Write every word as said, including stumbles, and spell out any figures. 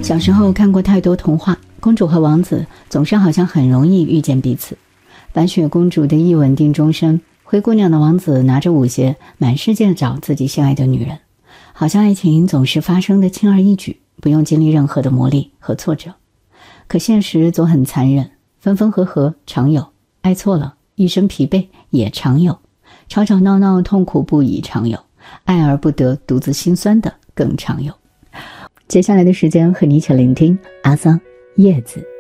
小时候看过太多童话，公主和王子总是好像很容易遇见彼此。白雪公主的一吻定终身，灰姑娘的王子拿着舞鞋满世界找自己心爱的女人，好像爱情总是发生的轻而易举，不用经历任何的磨砺和挫折。可现实总很残忍，分分合合常有，爱错了一身疲惫也常有，吵吵闹闹痛苦不已常有，爱而不得独自心酸的更常有。接下来的时间和你一起聆听阿桑叶子。